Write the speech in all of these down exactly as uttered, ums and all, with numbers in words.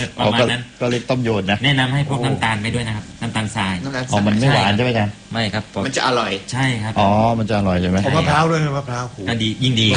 ประมาณนั้นก็เรียกต้มโยนนะแนะนำให้พวกน้ำตาลไปด้วยนะครับน้ำตาลทรายอ๋อมันไม่หวานใช่ไหมจ๊ะไม่ครับมันจะอร่อยใช่ครับอ๋อมันจะอร่อยใช่ไหมมะพร้าวด้วยมะพร้าวก็ดียิ่งดี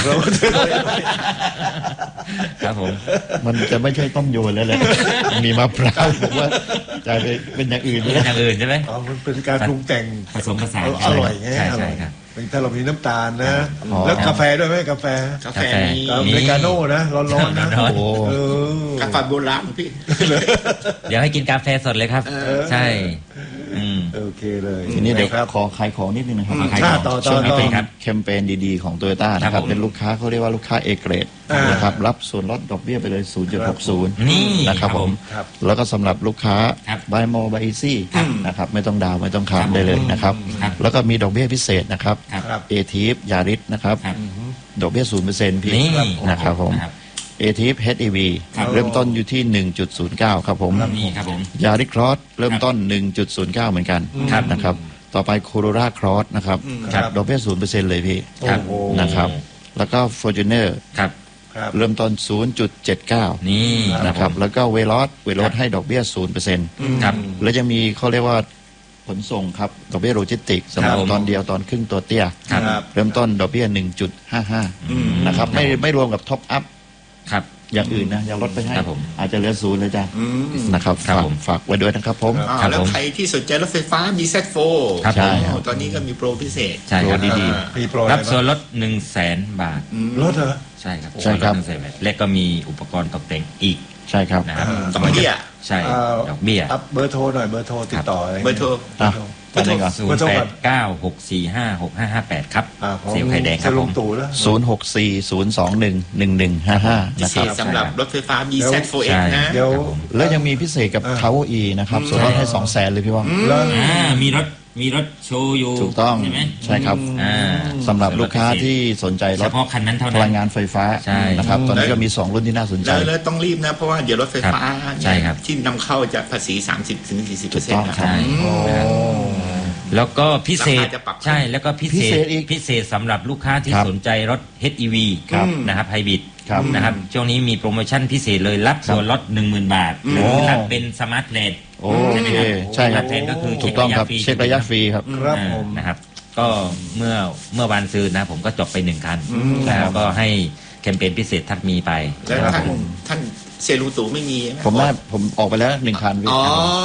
ครับผมมันจะไม่ใช่ต้มโยนแล้วเลยมีมะพร้าวผมว่าจะเป็นอย่างอื่นเป็นอย่างอื่นใช่ไหมอ๋อมันเป็นการปรุงแต่งผสมผสานอร่อยไงอร่อยถ้าเรามีน้ำตาลนะแล้วกาแฟด้วยไหมกาแฟกาแฟมีอเมริกาโน่นะร้อนๆนะโอ้กาแฟโบราณพี่เดี๋ยวให้กินกาแฟสดเลยครับใช่โอเคเลยทีนี้เดี๋ยวขอขายของนิดนึงนะครับช่วงนี้เป็นแคมเปญดีๆของโตโยต้านะครับเป็นลูกค้าเขาเรียกว่าลูกค้าเอเกรดนะครับรับส่วนลดดอกเบี้ยไปเลย ศูนย์จุดหกศูนย์ นะครับผมแล้วก็สำหรับลูกค้าบายโมบายอีซี่นะครับไม่ต้องดาวไม่ต้องค้ำได้เลยนะครับแล้วก็มีดอกเบี้ยพิเศษนะครับเอทีฟยาริสนะครับดอกเบี้ย ศูนย์เปอร์เซ็นต์ พี่นะครับผมเอทีฟ เอช อี วี เริ่มต้นอยู่ที่ หนึ่งจุดศูนย์เก้า ครับผมยาริสครอสเริ่มต้น หนึ่งจุดศูนย์เก้า เหมือนกันนะครับต่อไปโคโรราครอสนะครับดอกเบี้ย ศูนย์เปอร์เซ็นต์ เลยพี่นะครับแล้วก็ฟอร์จูเนอร์เริ่มต้น ศูนย์จุดเจ็ดเก้า นี่นะครับแล้วก็เวลอสเวลอสให้ดอกเบี้ย ศูนย์เปอร์เซ็นต์ ครับแล้วยังมีเขาเรียกว่าขนส่งครับดอกเบี้ยโลจิสติกสำหรับตอนเดียวตอนครึ่งตัวเตี้ยเริ่มต้นดอกเบี้ย หนึ่งจุดห้าห้า นะครับไม่ไม่รวมกับท็อปอัพครับอย่างอื่นนะยังลดไปให้อาจจะเหลือศูนย์เลยจ้ะนะครับฝากฝากไว้ด้วยนะครับผมแล้วใครที่สนใจรถไฟฟ้า บี แซด โฟร์ใช่ตอนนี้ก็มีโปรพิเศษโปรดีๆรับส่วนลดหนึ่งแสนบาทลดเหรอใช่ครับใช่ครับและก็มีอุปกรณ์ตกแต่งอีกใช่ครับนะครับดอกเบี้ยใช่ดอกเบี้ยเบอร์โทรหน่อยเบอร์โทรติดต่อเบอร์โทรเบอร์โทรศูนย์แปดเก้าหกสี่ห้าหกห้าห้าแปดครับเซลล์ไข่แดงครับผมศูนย์หกสี่ศูนย์สองหนึ่งหนึ่งหนึ่งห้าห้านะครับสำหรับรถไฟฟ้า บี แซด โฟร์ เอ็กซ์ นะแล้วยังมีพิเศษกับ Power E นะครับส่วนลดให้สองแสนเลยพี่ว่ามีรถมีรถโชว์อยู่ถูกต้องใช่ไหมใช่ครับสำหรับลูกค้าที่สนใจรถเฉพาะคันนั้นเท่านั้นพลังงานไฟฟ้านะครับตอนนี้ก็มีสองรุ่นที่น่าสนใจแล้วต้องรีบนะเพราะว่าเดี๋ยวรถไฟฟ้าที่นำเข้าจะภาษี สามสิบถึงสี่สิบเปอร์เซ็นต์ใช่แล้วก็พิเศษใช่แล้วก็พิเศษพิเศษสำหรับลูกค้าที่สนใจรถ เอช อี วี นะครับไฮบริดนะครับช่วงนี้มีโปรโมชั่นพิเศษเลยรับส่วนลด หนึ่งหมื่น บาทหรือรับเป็นสมาร์ทเลนโอเคใช่ครับก็คือถูกต้องครับเช็คระยะฟรีครับครับผมนะครับก็เมื่อเมื่อวันซื้อนะผมก็จบไปหนึ่งคันแล้วก็ให้แคมเปญพิเศษทัดมีไปแล้วท่านท่านเซลูตูไม่มีผมว่าผมออกไปแล้วหนึ่งคันอ๋อ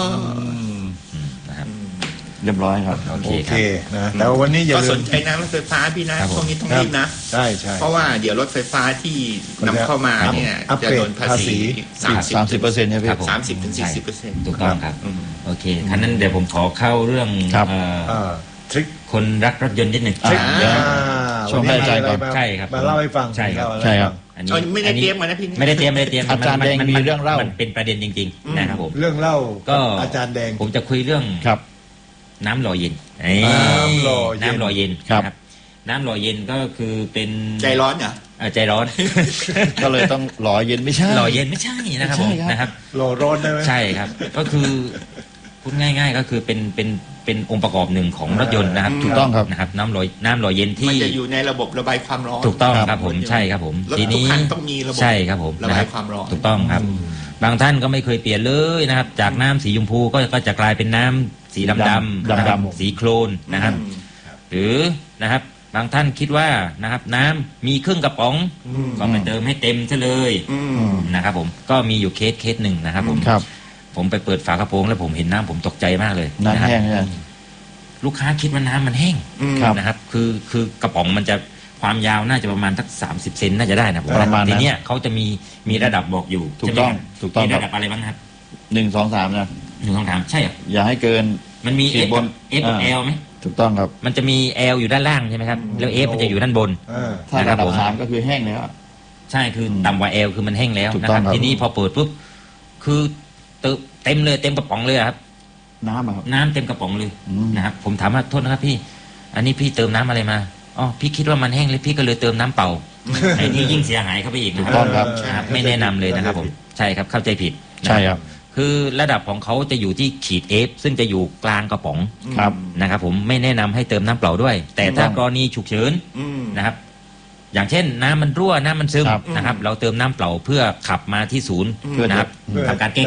เรียบร้อยครับโอเคนะแต่วันนี้อย่าลืมก็สนใจนะรถไฟฟ้าพี่นะช่วงนี้ต้องรีบนะใช่ใช่เพราะว่าเดี๋ยวรถไฟฟ้าที่นำเข้ามาเนี่ยจะโดนภาษีสามสิบเปอร์เซ็นต์ใช่ไหมสามสิบถึงสี่สิบเปอร์เซ็นต์ถูกต้องครับโอเคคันนั้นเดี๋ยวผมขอเข้าเรื่องทริคคนรักรถยนต์นิดหนึ่งช่วงแรกใจก่อนใช่ครับมาเล่าให้ฟังใช่ครับใช่ครับไม่ได้เตรียมมานะพี่ไม่ได้เตรียมไม่ได้เตรียมอาจารย์แดงมีเรื่องเล่ามันเป็นประเด็นจริงๆนะครับผมเรื่องเล่าก็อาจารย์แดงผมจะคุยเรื่องครับน้ำหล่อเย็นน้ำหล่อน้ำหล่อเย็นครับน้ำหล่อเย็นก็คือเป็นใจร้อนเหรอใจร้อนก็เลยต้องหล่อเย็นไม่ใช่หล่อเย็นไม่ใช่นะครับผมนะครับหล่อร้อนได้ไหมใช่ครับก็คือพูดง่ายๆก็คือเป็นเป็นเป็นองค์ประกอบหนึ่งของรถยนต์นะครับถูกต้องครับนะครับน้ำหล่อน้ำหล่อเย็นที่มันจะอยู่ในระบบระบายความร้อนถูกต้องครับผมใช่ครับผมทีนี้ต้องมีระบบใช่ครับผมระบายความร้อนถูกต้องครับบางท่านก็ไม่เคยเปลี่ยนเลยนะครับจากน้ำสีชมพูก็ก็จะกลายเป็นน้ำสีดำดำดำสีโคลนนะครับหรือนะครับบางท่านคิดว่านะครับน้ำมีครึ่งกระป๋องก็ไปเติมให้เต็มซะเลยนะครับผมก็มีอยู่เคสเคสหนึ่งนะครับผมผมไปเปิดฝากระโปรงแล้วผมเห็นน้ำผมตกใจมากเลยน้ำแห้งลูกค้าคิดว่าน้ำมันแห้งนะครับคือคือกระป๋องมันจะความยาวน่าจะประมาณสักสามสิบเซนน่าจะได้นะผมประมาณทีเนี้ยเขาจะมีมีระดับบอกอยู่ถูกต้องถูกต้องมีระดับอะไรบ้างครับหนึ่งสองสามนะหนึ่งสองสามใช่อย่าให้เกินมันมี F บน F กับ L ไหมถูกต้องครับมันจะมี L อยู่ด้านล่างใช่ไหมครับแล้ว F มันจะอยู่ด้านบนถ้าระดับสามก็คือแห้งแล้วใช่คือต่ำกว่า L คือมันแห้งแล้วนะครับทีนี้พอเปิดปุ๊บคือเต็มเลยเต็มกระป๋องเลยครับน้ำครับน้ำเต็มกระป๋องเลยนะครับผมถามว่าโทษนะครับพี่อันนี้พี่เติมน้ำอะไรมาอ๋อพี่คิดว่ามันแห้งเลยพี่ก็เลยเติมน้ำเปล่าไอ้นี่ยิ่งเสียหายเข้าไปอีกถูกต้องครับไม่แนะนำเลยนะครับผมใช่ครับเข้าใจผิดใช่ครับคือระดับของเขาจะอยู่ที่ขีด F ซึ่งจะอยู่กลางกระป๋องครับนะครับผมไม่แนะนำให้เติมน้ำเปล่าด้วยแต่ถ้ากรณีฉุกเฉินนะครับอย่างเช่นน้ำมันรั่วน้ำมันซึมนะครับเราเติมน้ำเปล่าเพื่อขับมาที่ศูนย์นะครับทำการแก้